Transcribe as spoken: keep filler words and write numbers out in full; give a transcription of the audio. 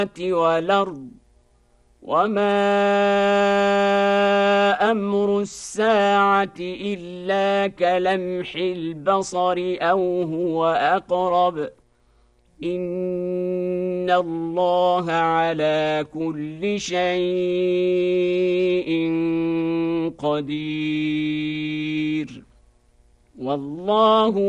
والأرض وما أمر الساعة إلا كلمح البصر أو هو أقرب إن الله على كل شيء قدير والله